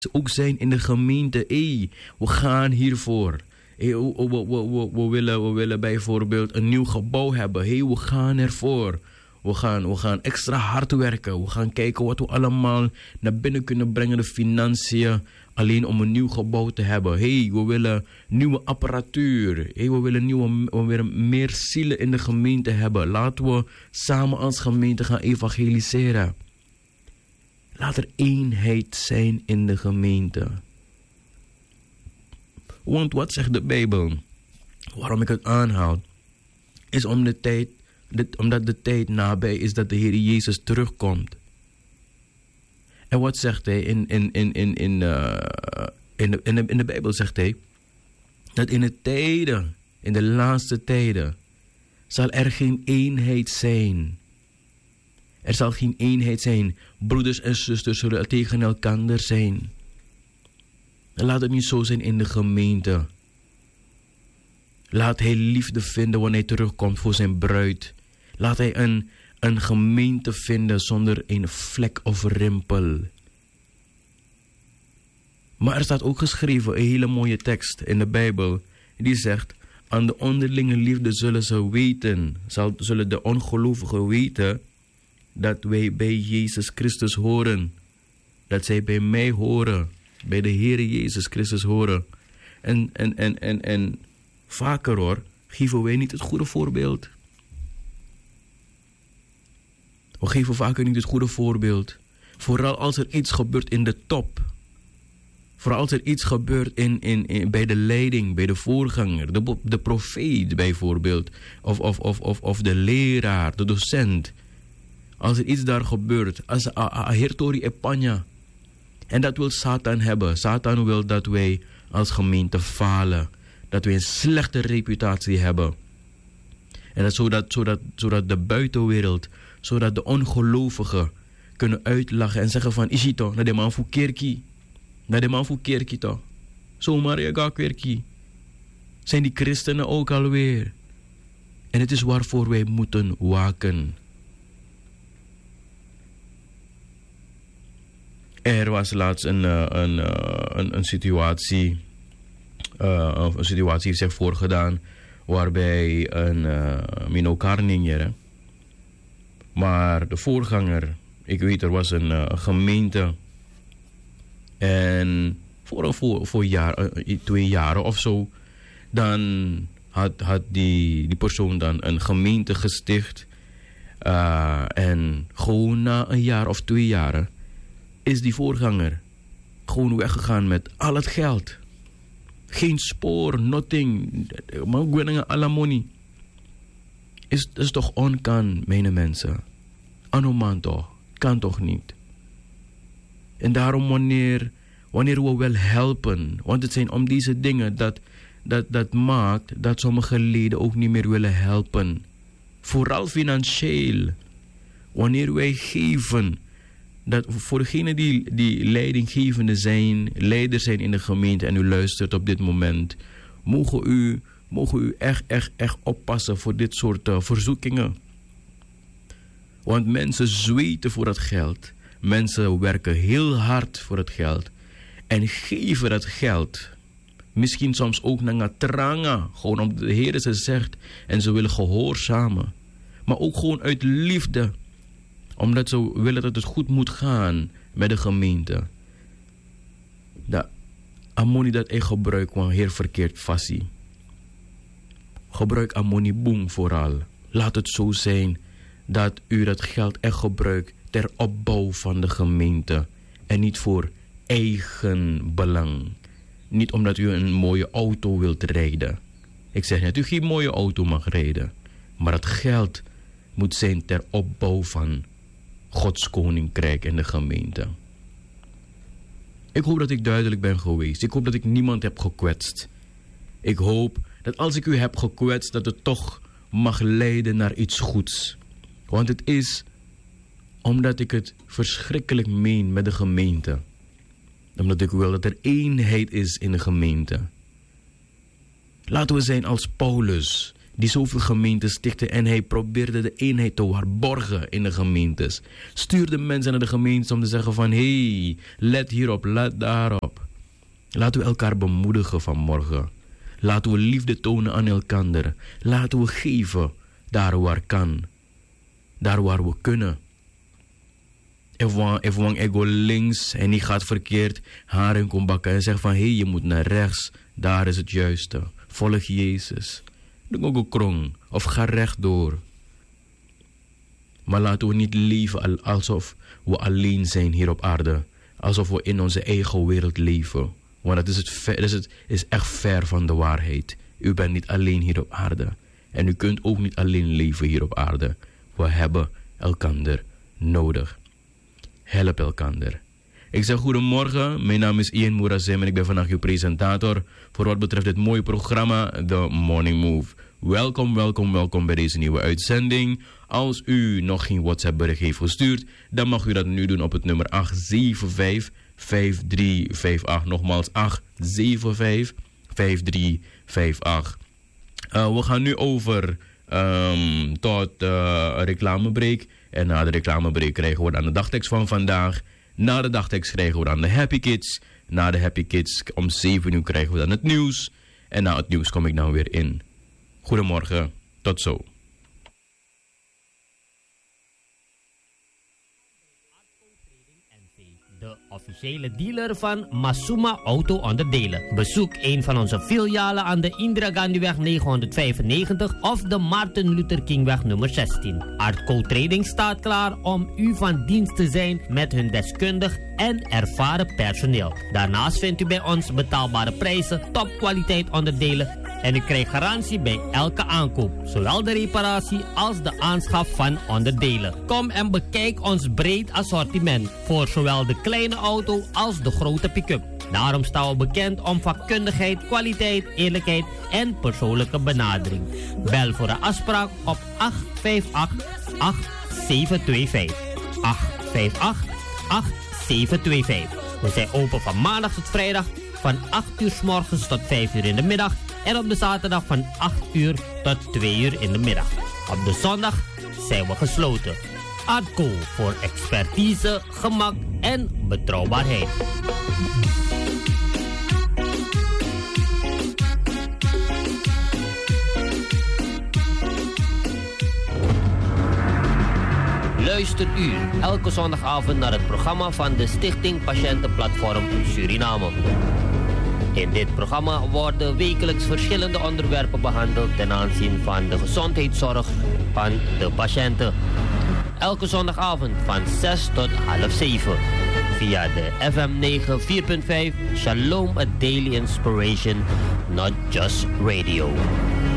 ook zijn in de gemeente. We gaan hiervoor. We willen bijvoorbeeld een nieuw gebouw hebben. We gaan ervoor. We gaan extra hard werken. We gaan kijken wat we allemaal naar binnen kunnen brengen. De financiën. Alleen om een nieuw gebouw te hebben. We willen nieuwe apparatuur. We willen meer zielen in de gemeente hebben. Laten we samen als gemeente gaan evangeliseren. Laat er eenheid zijn in de gemeente. Want wat zegt de Bijbel? Waarom ik het aanhaal? Is omdat de tijd nabij is dat de Heer Jezus terugkomt. En wat zegt hij? In de Bijbel zegt hij dat in de laatste tijden, zal er geen eenheid zijn. Er zal geen eenheid zijn. Broeders en zusters zullen tegen elkaar zijn. En laat het niet zo zijn in de gemeente. Laat hij liefde vinden wanneer hij terugkomt voor zijn bruid. Laat hij een gemeente vinden zonder een vlek of rimpel. Maar er staat ook geschreven een hele mooie tekst in de Bijbel. Die zegt, aan de onderlinge liefde zullen de ongelovigen weten dat wij bij Jezus Christus horen. Dat zij bij mij horen. Bij de Heer Jezus Christus horen. En vaker hoor, geven wij niet het goede voorbeeld. We geven vaker niet het goede voorbeeld. Vooral als er iets gebeurt in de top. Vooral als er iets gebeurt bij de leiding, bij de voorganger. De profeet bijvoorbeeld. Of de leraar, de docent. Als er iets daar gebeurt. Als Hertori Epanya. En dat wil Satan hebben. Satan wil dat wij als gemeente falen. Dat wij een slechte reputatie hebben. En dat zodat de buitenwereld, zodat de ongelovigen kunnen uitlachen en zeggen van, is het toch, naar de man voor kerkie. Naar de man voor kerkie toch. Zomaar je gaat kerkie. Zijn die christenen ook alweer. En het is waarvoor wij moeten waken. Er was laatst een situatie. Een situatie heeft zich voorgedaan. Waarbij een minokarninger. Maar de voorganger. Ik weet, er was een gemeente. En voor 2 jaren of zo. Dan had die persoon dan een gemeente gesticht. En gewoon na 1 jaar of 2 jaren. Is die voorganger gewoon weggegaan met al het geld. Geen spoor, nothing. Man, gwenningen alle money. Is toch onkan, mijn mensen. Anoman toch. Kan toch niet. En daarom wanneer we wel helpen. Want het zijn om deze dingen dat maakt dat sommige leden ook niet meer willen helpen. Vooral financieel. Wanneer wij geven. Dat voor degenen die leidinggevende zijn, leiders zijn in de gemeente en u luistert op dit moment, mogen u echt oppassen voor dit soort verzoekingen. Want mensen zweten voor het geld. Mensen werken heel hard voor het geld. En geven dat geld. Misschien soms ook naar tranga. Gewoon omdat de Heer ze zegt en ze willen gehoorzamen. Maar ook gewoon uit liefde. Omdat ze willen dat het goed moet gaan met de gemeente. Dat ammonie dat ik gebruik, want heel verkeerd fassie. Gebruik ammonieboom vooral. Laat het zo zijn dat u dat geld echt gebruikt ter opbouw van de gemeente. En niet voor eigen belang. Niet omdat u een mooie auto wilt rijden. Ik zeg net, u geen mooie auto mag rijden. Maar het geld moet zijn ter opbouw van Gods koninkrijk en de gemeente. Ik hoop dat ik duidelijk ben geweest. Ik hoop dat ik niemand heb gekwetst. Ik hoop dat als ik u heb gekwetst, dat het toch mag leiden naar iets goeds. Want het is omdat ik het verschrikkelijk meen met de gemeente. Omdat ik wil dat er eenheid is in de gemeente. Laten we zijn als Paulus, die zoveel gemeentes stichtte en hij probeerde de eenheid te waarborgen in de gemeentes. Stuurde mensen naar de gemeentes om te zeggen van hey, let hierop, let daarop. Laten we elkaar bemoedigen vanmorgen. Laten we liefde tonen aan elkaar. Laten we geven daar waar kan. Daar waar we kunnen. Even ego links en die gaat verkeerd. Haren komt bakken en zegt van hey, je moet naar rechts. Daar is het juiste. Volg Jezus. Doe ook een krong. Of ga rechtdoor. Maar laten we niet leven alsof we alleen zijn hier op aarde. Alsof we in onze eigen wereld leven. Want dat is echt ver van de waarheid. U bent niet alleen hier op aarde. En u kunt ook niet alleen leven hier op aarde. We hebben elkander nodig. Help elkander. Ik zeg goedemorgen, mijn naam is Ian Murazem en ik ben vandaag uw presentator voor wat betreft dit mooie programma The Morning Move. Welkom bij deze nieuwe uitzending. Als u nog geen WhatsApp bericht heeft gestuurd, dan mag u dat nu doen op het nummer 875-5358. Nogmaals 875-5358. We gaan nu over tot een reclamebreak. En na de reclamebreak krijgen we dan de dagtekst van vandaag. Na de dagtekst krijgen we dan de Happy Kids. Na de Happy Kids om 7 uur krijgen we dan het nieuws. En na het nieuws kom ik dan weer in. Goedemorgen, tot zo. De officiële dealer van Masuma Auto Onderdelen. Bezoek een van onze filialen aan de Indira Gandhiweg 995 of de Martin Luther Kingweg nummer 16. Artco Trading staat klaar om u van dienst te zijn met hun deskundig en ervaren personeel. Daarnaast vindt u bij ons betaalbare prijzen, topkwaliteit onderdelen en u krijgt garantie bij elke aankoop, zowel de reparatie als de aanschaf van onderdelen. Kom en bekijk ons breed assortiment voor zowel de kleine auto als de grote pick-up. Daarom staan we bekend om vakkundigheid, kwaliteit, eerlijkheid en persoonlijke benadering. Bel voor een afspraak op 858-8725. 858-8725. We zijn open van maandag tot vrijdag van 8 uur 's morgens tot 5 uur in de middag. En op de zaterdag van 8 uur tot 2 uur in de middag. Op de zondag zijn we gesloten. Artco voor expertise, gemak en betrouwbaarheid. Luister u elke zondagavond naar het programma van de Stichting Patiëntenplatform Suriname. In dit programma worden wekelijks verschillende onderwerpen behandeld ten aanzien van de gezondheidszorg van de patiënten. Elke zondagavond van 6 tot half 7 via de FM 94.5 Shalom, a Daily Inspiration, not just radio.